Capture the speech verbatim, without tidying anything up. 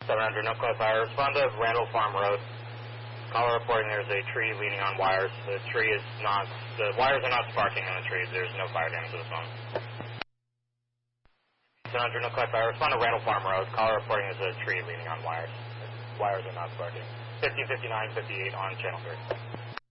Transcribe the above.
seven hundred nuclear fire. Respond to Randall Farm Road. Caller reporting there's a tree leaning on wires. The tree is not, the wires are not sparking on the trees. There's no fire damage to this one. seven hundred nuclear fire. Respond to Randall Farm Road. Caller reporting there's a tree leaning on wires. Wires are not sparking. fifteen fifty-nine fifty-eight on channel three.